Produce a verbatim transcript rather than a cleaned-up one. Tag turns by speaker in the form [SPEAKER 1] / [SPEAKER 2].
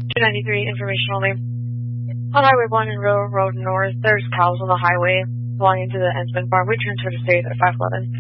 [SPEAKER 1] two ninety-three, information only. On Highway one and Railroad Road North, there's cows on the highway belonging to the Ensman Farm. We transferred to state at five eleven.